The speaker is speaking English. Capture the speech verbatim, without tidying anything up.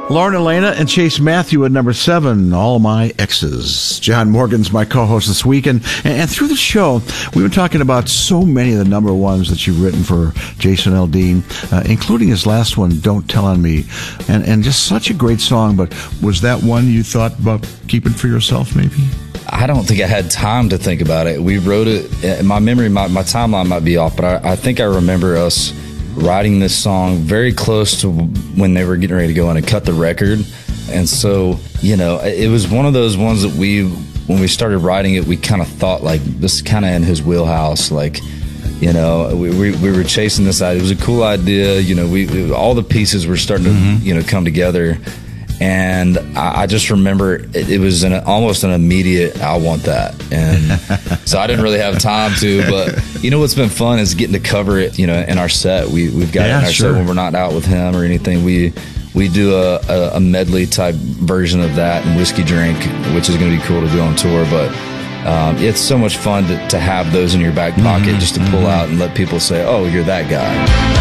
Lauren Elena and Chase Matthew at number seven, All My Exes. John Morgan's my co-host this week, and, and through the show, we've been talking about so many of the number ones that you've written for Jason Aldean, uh, including his last one, Don't Tell on Me, and, and just such a great song. But was that one you thought about keeping for yourself, maybe? I don't think I had time to think about it. We wrote it, my memory, my, my timeline might be off, but I, I think I remember us writing this song very close to when they were getting ready to go in and cut the record. And so, you know, it was one of those ones that we, when we started writing it, we kind of thought like, this is kind of in his wheelhouse. Like, you know, we, we, we were chasing this idea. It was a cool idea. You know, we, all the pieces were starting to, mm-hmm. you know, come together. And I, I just remember it, it was an, almost an immediate, I want that. And so I didn't really have time to, but you know what's been fun is getting to cover it, you know, in our set. We, we've got yeah, it in our sure. set when we're not out with him or anything. We we do a, a, a medley type version of that and Whiskey Drink, which is going to be cool to do on tour. But um, it's so much fun to, to have those in your back pocket, mm-hmm, just to pull mm-hmm. out and let people say, oh, you're that guy.